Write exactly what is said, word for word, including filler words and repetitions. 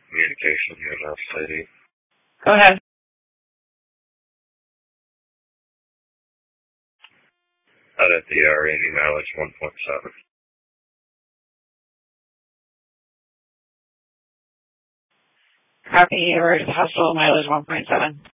communication here in Alpha City. Go ahead. Out at the uh, Randy mileage one point seven. Copy, or hospital mileage one point seven.